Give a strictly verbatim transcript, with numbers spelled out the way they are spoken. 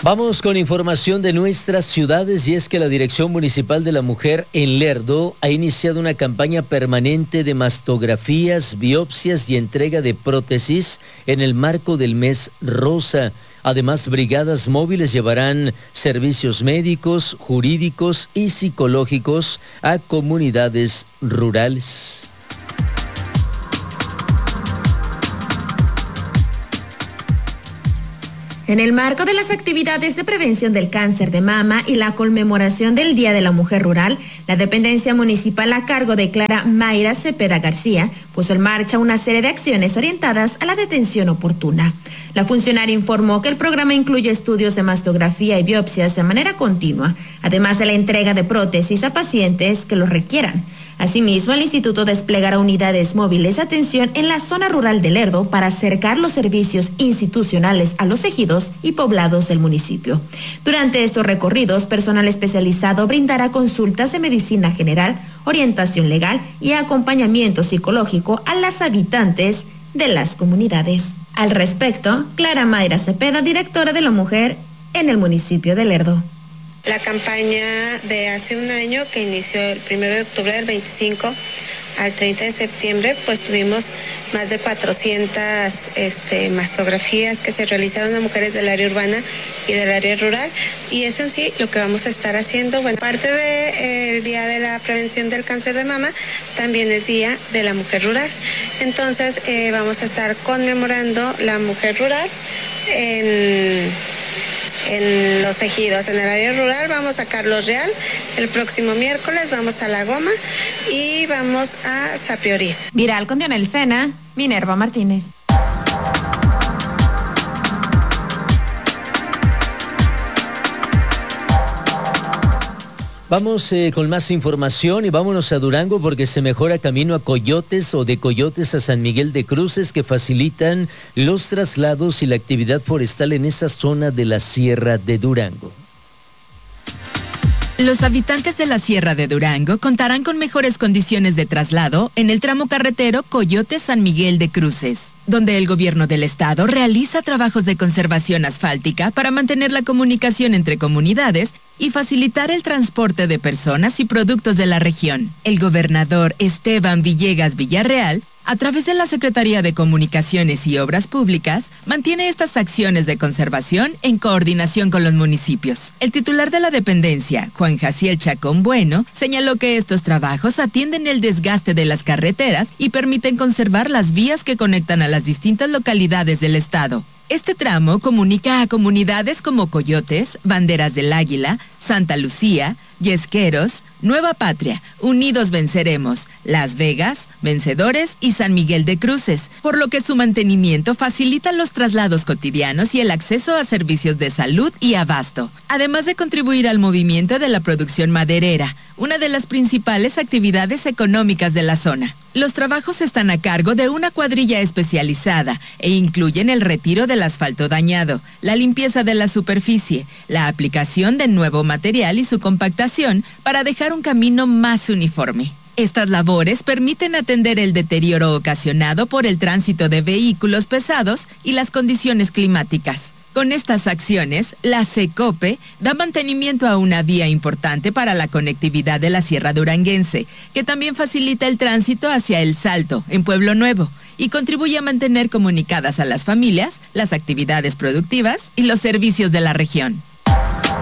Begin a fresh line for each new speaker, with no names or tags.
Vamos con información de nuestras ciudades y es que la Dirección Municipal de la Mujer en Lerdo ha iniciado una campaña permanente de mastografías, biopsias y entrega de prótesis en el marco del mes rosa. Además, brigadas móviles llevarán servicios médicos, jurídicos y psicológicos a comunidades rurales.
En el marco de las actividades de prevención del cáncer de mama y la conmemoración del Día de la Mujer Rural, la dependencia municipal a cargo de Clara Mayra Cepeda García puso en marcha una serie de acciones orientadas a la detención oportuna. La funcionaria informó que el programa incluye estudios de mastografía y biopsias de manera continua, además de la entrega de prótesis a pacientes que lo requieran. Asimismo, el instituto desplegará unidades móviles de atención en la zona rural de Lerdo para acercar los servicios institucionales a los ejidos y poblados del municipio. Durante estos recorridos, personal especializado brindará consultas de medicina general, orientación legal y acompañamiento psicológico a las habitantes de las comunidades. Al respecto, Clara Mayra Cepeda, directora de la Mujer en el municipio de Lerdo.
La campaña de hace un año que inició el primero de octubre del veinticinco al treinta de septiembre, pues tuvimos más de cuatrocientas este, mastografías que se realizaron a mujeres del área urbana y del área rural, y eso en sí lo que vamos a estar haciendo. Bueno, aparte del Día de la Prevención del Cáncer de Mama, también es Día de la Mujer Rural. Entonces eh, vamos a estar conmemorando la mujer rural en... en los ejidos. En el área rural vamos a Carlos Real, el próximo miércoles vamos a La Goma y vamos a Sapioriz.
Viral con Dionel Sena, Minerva Martínez.
Vamos eh, con más información y vámonos a Durango porque se mejora camino a Coyotes o de Coyotes a San Miguel de Cruces que facilitan los traslados y la actividad forestal en esa zona de la Sierra de Durango.
Los habitantes de la Sierra de Durango contarán con mejores condiciones de traslado en el tramo carretero Coyotes-San Miguel de Cruces, donde el gobierno del estado realiza trabajos de conservación asfáltica para mantener la comunicación entre comunidades y facilitar el transporte de personas y productos de la región. El gobernador Esteban Villegas Villarreal, a través de la Secretaría de Comunicaciones y Obras Públicas, mantiene estas acciones de conservación en coordinación con los municipios. El titular de la dependencia, Juan Jaciel Chacón Bueno, señaló que estos trabajos atienden el desgaste de las carreteras y permiten conservar las vías que conectan a las distintas localidades del estado. Este tramo comunica a comunidades como Coyotes, Banderas del Águila, Santa Lucía, Yesqueros, Nueva Patria, Unidos Venceremos, Las Vegas, Vencedores y San Miguel de Cruces, por lo que su mantenimiento facilita los traslados cotidianos y el acceso a servicios de salud y abasto, además de contribuir al movimiento de la producción maderera, una de las principales actividades económicas de la zona. Los trabajos están a cargo de una cuadrilla especializada e incluyen el retiro del asfalto dañado, la limpieza de la superficie, la aplicación de nuevo material y su compactación para dejar un camino más uniforme. Estas labores permiten atender el deterioro ocasionado por el tránsito de vehículos pesados y las condiciones climáticas. Con estas acciones, la SECOPE da mantenimiento a una vía importante para la conectividad de la Sierra Duranguense, que también facilita el tránsito hacia El Salto, en Pueblo Nuevo, y contribuye a mantener comunicadas a las familias, las actividades productivas y los servicios de la región.